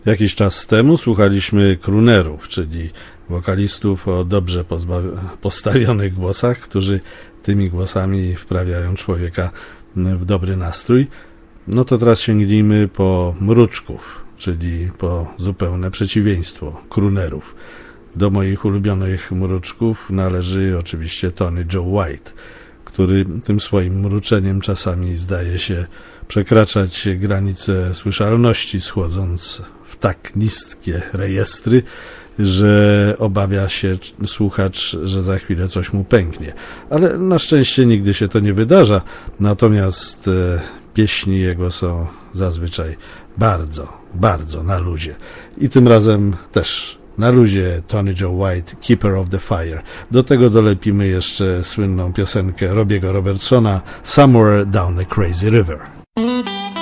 Jakiś czas temu słuchaliśmy croonerów, czyli wokalistów o dobrze postawionych głosach, którzy tymi głosami wprawiają człowieka w dobry nastrój. No to teraz sięgnijmy po mruczków, czyli po zupełne przeciwieństwo croonerów. Do moich ulubionych mruczków należy oczywiście Tony Joe White, który tym swoim mruczeniem czasami zdaje się przekraczać granice słyszalności, schodząc w tak niskie rejestry, że obawia się słuchacz, że za chwilę coś mu pęknie. Ale na szczęście nigdy się to nie wydarza, natomiast pieśni jego są zazwyczaj bardzo, bardzo na luzie. I tym razem też na luzie Tony Joe White, Keeper of the Fire. Do tego dolepimy jeszcze słynną piosenkę Robiego Robertsona, Somewhere Down a Crazy River.